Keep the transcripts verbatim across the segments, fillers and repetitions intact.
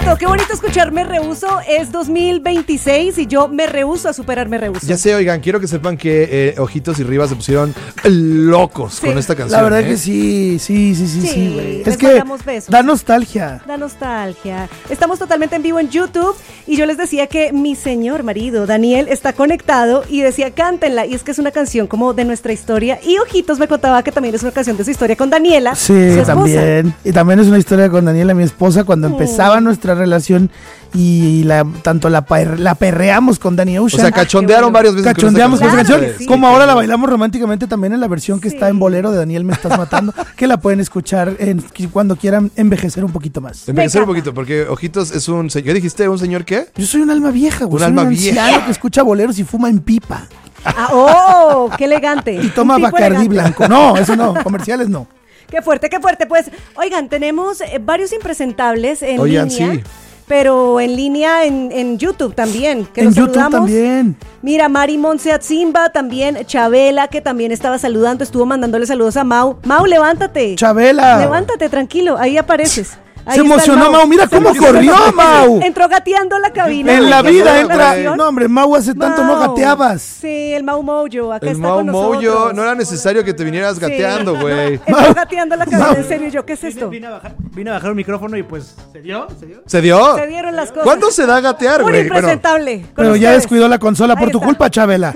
bonito, qué bonito escuchar Me Rehuso. Es dos mil veintiséis y yo me rehuso a superar Me Rehuso. Ya sé, oigan, quiero que sepan que eh, Ojitos y Rivas se pusieron locos sí. con esta canción. La verdad ¿eh? que sí, sí, sí, sí, sí, güey. Sí, es que da nostalgia. Da nostalgia. Estamos totalmente en vivo en YouTube y yo les decía que mi señor marido, Daniel, está conectado y decía, cántenla. Y es que es una canción como de nuestra historia. Y Ojitos me contaba que también es una canción de su historia con Daniela. Sí, también. Y también es una historia con Daniela, mi esposa, cuando mm. empezaba nuestra relación y la, tanto la, la perreamos con Danny Ocean. O sea, cachondearon ah, varias veces. Cachondeamos con esa canción. Claro, sí, como sí. ahora la bailamos románticamente también en la versión que sí. está en Bolero de Daniel Me Estás Matando, que la pueden escuchar en, cuando quieran envejecer un poquito más. Envejecer un poquito, porque Ojitos es un señor. ¿Qué dijiste? ¿Un señor qué? Yo soy un alma vieja, güey. Un soy alma un vieja. anciano que escucha boleros y fuma en pipa. Ah, ¡Oh! ¡Qué elegante! Y toma Bacardí blanco. No, eso no. Comerciales no. Qué fuerte, qué fuerte. Pues, oigan, tenemos eh, varios impresentables en Oigan, línea. Sí. Pero en línea en, en YouTube también. Que en los YouTube saludamos. también. Mira, Mari Monse Atzimba, también Chabela, que también estaba saludando, estuvo mandándole saludos a Mau. Mau, levántate. Chabela. Levántate, tranquilo, ahí apareces. Ahí se emocionó Mau. Mau, mira se cómo corrió Mau. Entró gateando la cabina. En la vida entra. La no, hombre, Mau hace tanto Mau. no gateabas. Sí, el Mau Mojo, acá el está Mau con nosotros. Mojo, no era necesario que te vinieras gateando, güey. Sí. Entró gateando la cabina, en serio, ¿yo qué es esto? Vine a, bajar, vine a bajar el micrófono y pues, ¿se dio? ¿Se dio? ¿Se dio? Se dieron las cosas. ¿Cuándo se da a gatear, güey? Un impresentable. Bueno, pero ya descuidó la consola por tu está. culpa, Chabela.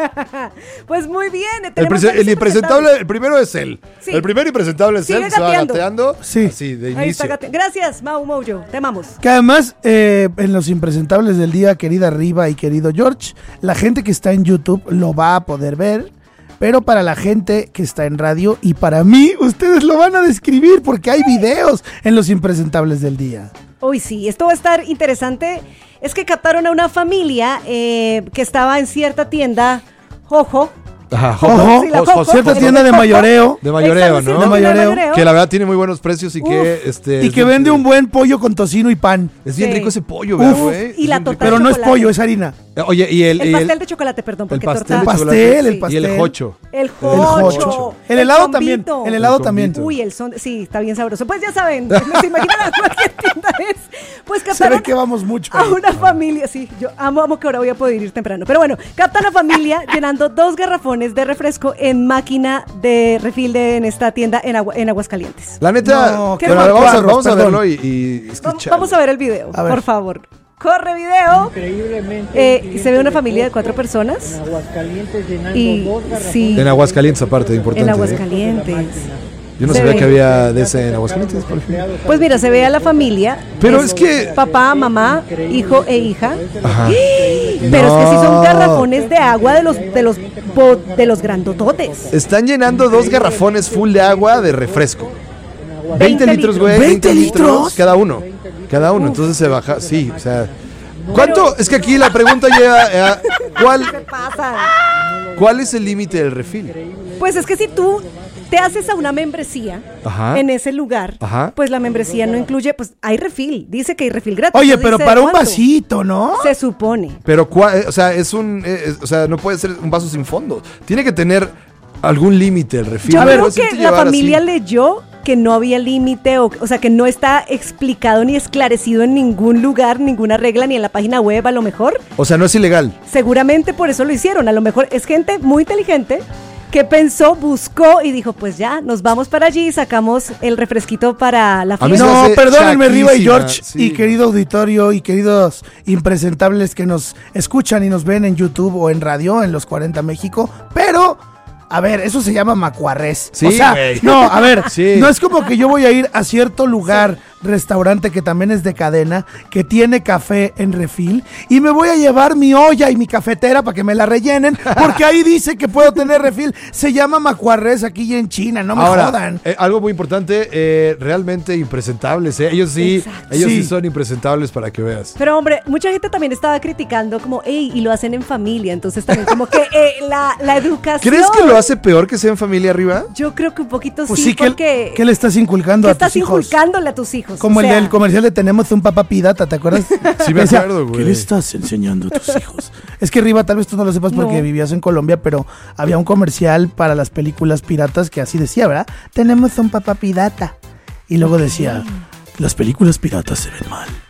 Pues muy bien. El, prese- el impresentable, el primero es él. Sí. El primero impresentable es Sigue él, se va gateando. Sí. Así, de Ahí inicio. está Gracias, Mau Mojo. Te amamos. Que además, eh, en los impresentables del día, querida Riva y querido George, la gente que está en YouTube lo va a poder ver, pero para la gente que está en radio y para mí, ustedes lo van a describir porque hay videos en los impresentables del día. Uy, sí, esto va a estar interesante. Es que captaron a una familia eh, que estaba en cierta tienda, Jojo. Ajá, Jojo, sí, Jojo, cierta tienda de mayoreo. De mayoreo, ¿no? De mayoreo. Que la verdad tiene muy buenos precios y Uf. que... este Y que vende un buen pollo con tocino y pan. Es bien sí. rico ese pollo, ¿verdad, güey? Y la total Pero no es pollo, es harina. Oye, y el... El y pastel el, de chocolate, perdón, porque el pastel torta... El pastel, el sí. pastel. Y el jocho. El jocho. El, el helado también. El helado el también. Uy, el son... Sí, está bien sabroso. Pues ya saben, se imaginan a cualquier tienda es. Pues captaron... Se ve que vamos mucho. A una familia, sí. Yo amo, amo que ahora voy a poder ir temprano. Pero bueno, captan a familia llenando dos garrafones de refresco en máquina de refil de, en esta tienda en, Agua, en Aguascalientes. La neta, no, bueno, vamos, a, vamos a verlo y, y vamos, vamos a ver el video, a ver. por favor. Corre video. Increíblemente. Eh, se ve una familia de cuatro personas. En Aguascalientes llenando y, dos garrafones. Sí, en Aguascalientes aparte, importante. En Aguascalientes. ¿eh? Yo no se sabía ve. que había de ese en Aguascalientes, por ejemplo. Pues mira, se ve a la familia. Pero es, es que... Papá, mamá, hijo e hija. Ajá. Pero no. es que sí son garrafones de agua de los de los de los grandototes. Están llenando dos garrafones full de agua de refresco. veinte litros, güey. ¿veinte litros? Cada uno. Cada uno. Entonces se baja. Sí, o sea. ¿Cuánto? Es que aquí la pregunta lleva. Eh, ¿Cuál? ¿Qué pasa? ¿Cuál es el límite del refil? Pues es que si tú te haces a una membresía Ajá. en ese lugar, Ajá. pues la membresía no incluye, pues hay refil, dice que hay refil gratis. Oye, pero para un vasito, ¿no? Se supone. Pero, o sea, es un, es, o sea, no puede ser un vaso sin fondo. Tiene que tener algún límite el refil. Yo a creo ver, que la familia así. leyó que no había límite, o, o sea, que no está explicado ni esclarecido en ningún lugar, ninguna regla, ni en la página web a lo mejor. O sea, no es ilegal. Seguramente por eso lo hicieron. A lo mejor es gente muy inteligente que pensó, buscó y dijo, pues ya, nos vamos para allí y sacamos el refresquito para la fiesta. No, perdónenme, Riva y George, sí. y querido auditorio y queridos impresentables que nos escuchan y nos ven en YouTube o en radio en Los cuarenta México, pero... A ver, eso se llama macuarrés. Sí, o sea, wey. no, a ver, sí. no es como que yo voy a ir a cierto lugar, sí. restaurante que también es de cadena, que tiene café en refil, y me voy a llevar mi olla y mi cafetera para que me la rellenen, porque ahí dice que puedo tener refil. Se llama macuarrés aquí en China, no me Ahora, jodan. Eh, algo muy importante, eh, realmente impresentables, ¿eh? Ellos sí, Exacto. ellos sí. sí son impresentables para que veas. Pero hombre, mucha gente también estaba criticando como, ey, y lo hacen en familia, entonces también como que eh, la, la educación... ¿Crees que lo hace peor que sea en familia arriba? Yo creo que un poquito pues sí, sí, porque... ¿Qué le estás inculcando a tus estás hijos? Estás inculcándole a tus hijos. Como o el sea, del comercial de Tenemos un papá pirata, ¿te acuerdas? Sí, me acuerdo, güey. ¿Qué le estás enseñando a tus hijos? Es que Riva, tal vez tú no lo sepas porque no. vivías en Colombia, pero había un comercial para las películas piratas que así decía, ¿verdad? Tenemos un papá pirata. Y luego decía, las películas piratas se ven mal.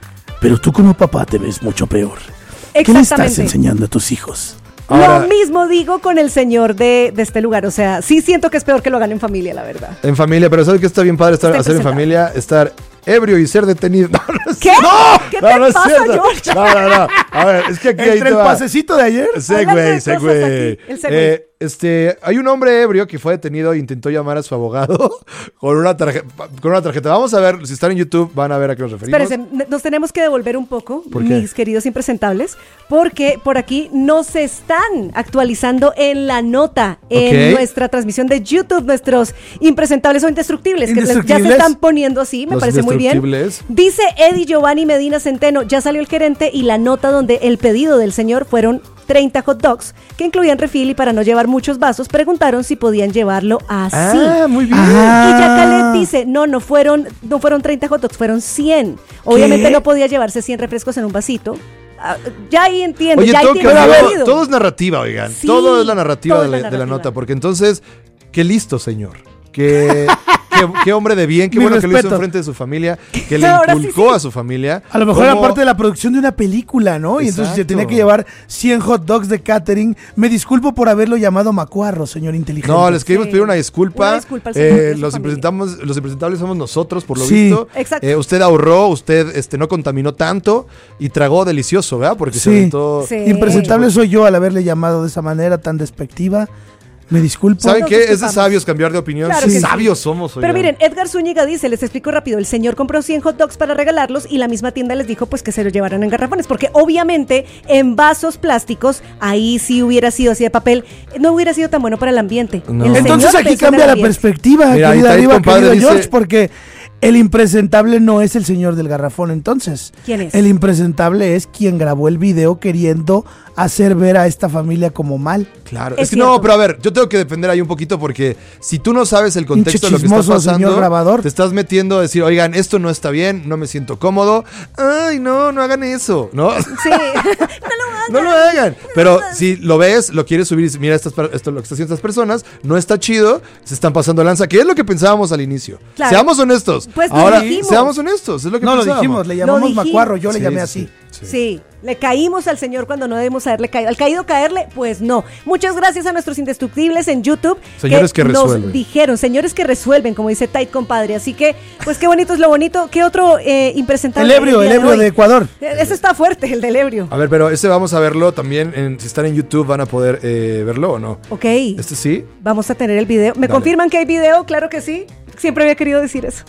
pero tú como papá te ves mucho peor. ¿Qué le estás Exactamente. enseñando a tus hijos? Ahora- Lo mismo digo con el señor de, de este lugar. O sea, sí siento que es peor que lo hagan en familia, la verdad. En familia, pero ¿sabes qué está bien padre estar, Está hacer en presentable. familia? Estar ebrio y ser detenido. No, no es- ¿Qué? ¡No! ¿Qué No, te no es pasa, cierto. George? No, no, no. A ver, es que aquí ahí Entre te el va. pasecito de ayer. Hablando de Segway, cosas segway. aquí, el segway. Eh, este, hay un hombre ebrio que fue detenido e intentó llamar a su abogado con una tarjeta. Con una tarjeta. Vamos a ver, si están en YouTube, van a ver a qué nos referimos. Espérense, ne- nos tenemos que devolver un poco, ¿Por qué? mis queridos impresentables, porque por aquí nos están actualizando en la nota, en Ok. nuestra transmisión de YouTube, nuestros impresentables o indestructibles, que les- ya se Indestructibles. están poniendo así, me Los parece muy bien. indestructibles. Dice Eddie Giovanni Medina Centeno, ya salió el gerente y la nota donde el pedido del señor fueron treinta hot dogs que incluían refil y para no llevar muchos vasos preguntaron si podían llevarlo así. Ah, muy bien. Ah. Y Yacalet dice, no, no fueron, no fueron treinta hot dogs, fueron cien. Obviamente no podía llevarse cien refrescos en un vasito. Ah, ya ahí entiendo, Oye, ya ahí todo, tiene cambió. sentido. Todo es narrativa, oigan. Sí, todo es la narrativa, todo de, es la, la de la narrativa. nota. Porque entonces, qué listo, señor. Qué, qué, qué hombre de bien, qué Mi bueno que lo hizo respeto. enfrente de su familia, que le Ahora sí, inculcó sí. a su familia. A lo mejor era cómo- parte de la producción de una película, ¿no? Y entonces se Exacto. tenía que llevar cien hot dogs de catering. Me disculpo por haberlo llamado macuarro, señor inteligente. No, les queremos Sí. pedir una disculpa. Una disculpa al señor y a Eh, su los, familia. impresentamos, los impresentables somos nosotros, por lo Sí. visto. Exacto. Eh, usted ahorró, usted este, no contaminó tanto y tragó delicioso, ¿verdad? Porque se Sí. aventó... Sí. Impresentable soy yo al haberle llamado de esa manera tan despectiva. Me disculpo. ¿Saben Nos qué? Es de disculpamos. sabios cambiar de opinión. Claro Sí. que sí. Sabios somos, Pero oigan. miren, Edgar Zúñiga dice, les explico rápido, el señor compró cien hot dogs para regalarlos y la misma tienda les dijo pues que se los llevaran en garrafones, porque obviamente en vasos plásticos, ahí sí hubiera sido así de papel, no hubiera sido tan bueno para el ambiente. No. El Entonces señor aquí pensó en el cambia la ambiente. perspectiva, Mira, ahí querida está, ahí, Riva, compadre, querido dice- George, porque el impresentable no es el señor del garrafón, entonces. ¿Quién es? El impresentable es quien grabó el video queriendo hacer ver a esta familia como mal. Claro, Es es, que no, cierto. pero a ver, yo tengo que defender ahí un poquito porque si tú no sabes el contexto de lo que está chismoso, señor pasando, grabador. te estás metiendo a decir, oigan, esto no está bien, no me siento cómodo. Ay, no, no hagan eso, ¿no? Sí, no lo hagan. No lo hagan. Pero si lo ves, lo quieres subir y dices, mira, estas, per- esto es lo que están haciendo estas personas, no está chido, se están pasando lanza, que es lo que pensábamos al inicio. Claro. Seamos honestos. Pues lo Ahora, dijimos. seamos honestos, es lo que No lo pensábamos. dijimos, le Lo llamamos dijimos. macuarro, yo le Sí, llamé sí, así. sí, sí. Sí, le caímos al señor cuando no debemos haberle caído. ¿Al caído caerle? Pues no. Muchas gracias a nuestros indestructibles en YouTube. Señores que resuelven. Nos dijeron, señores que resuelven, como dice Tait, compadre. Así que, pues qué bonito es lo bonito. ¿Qué otro eh, impresentable? El ebrio, del el día ebrio hoy? de Ecuador. Eh, Ese está fuerte, el del ebrio. A ver, pero ese vamos a verlo también, en- si están en YouTube van a poder eh, verlo o no. Ok, Este sí. vamos a tener el video. ¿Me Dale. confirman que hay video? Claro que sí. Siempre había querido decir eso.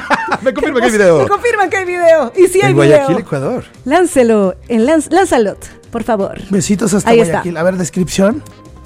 Me confirma que hay video. Me confirman que hay video. Y sí hay En video. Guayaquil, Ecuador. Láncelo, en Lanz- lánzalo, por favor. Besitos hasta Ahí está. Guayaquil. A ver, descripción.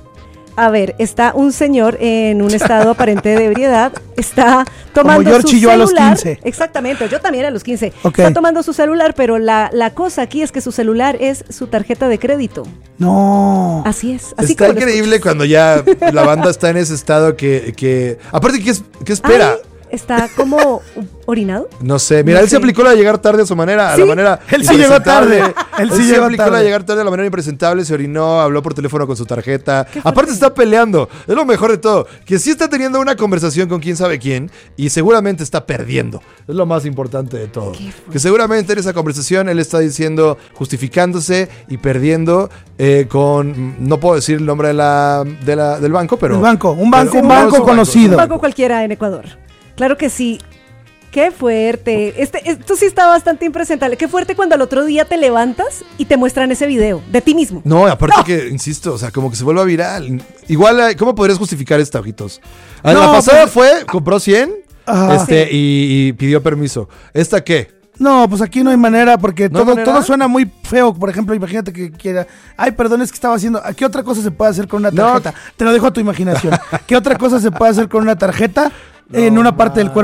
A ver, está un señor en un estado aparente de ebriedad, está tomando Como George su y yo a los celular. quince. Exactamente, yo también a los quince. Ok. Está tomando su celular, pero la, la cosa aquí es que su celular es su tarjeta de crédito. No. Así es. Así Está como lo increíble escuchas. cuando ya la banda está en ese estado que... que aparte, ¿qué, es, qué espera? Ay, está como orinado. No sé, mira, No él se sé. aplicó la de llegar tarde a su manera, a Sí, la manera él sí llegó impresentable. tarde, él sí se llegó aplicó la tarde. de llegar tarde a la manera impresentable, se orinó, habló por teléfono con su tarjeta. Qué Aparte fuerte. está peleando, es lo mejor de todo, que sí está teniendo una conversación con quién sabe quién y seguramente está perdiendo. Es lo más importante de todo. Que seguramente en esa conversación él está diciendo, justificándose y perdiendo eh, con, no puedo decir el nombre de la, de la- del banco, pero... El banco, un banco, pero- un no, banco es un conocido. Un banco cualquiera en Ecuador. Claro que sí. Qué fuerte. Este, esto sí está bastante impresentable. Qué fuerte cuando al otro día te levantas y te muestran ese video de ti mismo. No, aparte que, insisto, o sea, como que se vuelva viral. Igual, eh, ¿cómo podrías justificar esta, ojitos? Ah, No, la pasada pues- fue, compró cien Ajá. este, y, y pidió permiso. ¿Esta qué? No, pues aquí no hay manera porque ¿No hay todo, manera? todo suena muy feo. Por ejemplo, imagínate que quiera. Ay, perdón, es que estaba haciendo. ¿Qué otra cosa se puede hacer con una No. tarjeta? Te lo dejo a tu imaginación. ¿Qué otra cosa se puede hacer con una tarjeta en No una parte del cuerpo